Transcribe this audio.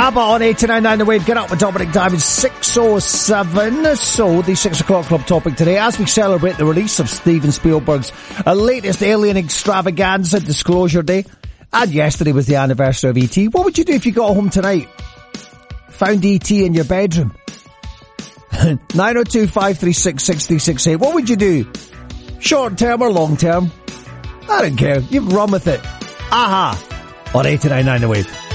ABBA on 89.9 The Wave. Get up with Dominic Diamond, 6:07. So, the 6 o'clock club topic today, as we celebrate the release of Steven Spielberg's latest Alien extravaganza, Disclosure Day, and yesterday was the anniversary of E.T. What would you do if you got home tonight? Found E.T. in your bedroom? 902-536-6368. What would you do? Short term or long term? I don't care. You can run with it. Aha! On 89.9 The Wave.